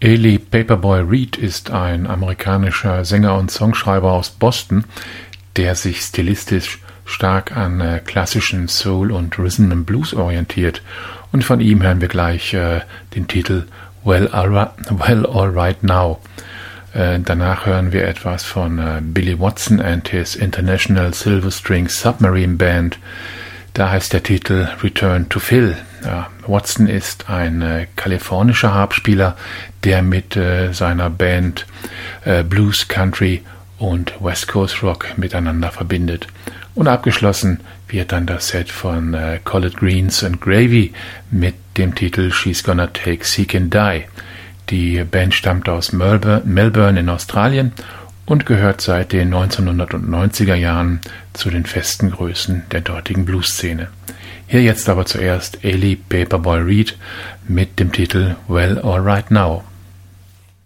Ailey Paperboy Reed ist ein amerikanischer Sänger und Songschreiber aus Boston, der sich stilistisch stark an klassischen Soul und Rhythm and Blues orientiert. Und von ihm hören wir gleich den Titel Well Alright Now. Danach hören wir etwas von Billy Watson and his International Silver String Submarine Band. Da heißt der Titel Return to Phil. Ja, Watson ist ein kalifornischer Harpspieler, der mit seiner Band Blues, Country und West Coast Rock miteinander verbindet. Und abgeschlossen wird dann das Set von Collard Greens and Gravy mit dem Titel She's Gonna Take Seek and Die. Die Band stammt aus Melbourne in Australien und gehört seit den 1990er Jahren zu den festen Größen der dortigen Blues-Szene. Hier jetzt aber zuerst Ailey Paperboy Reed mit dem Titel Well Alright Now.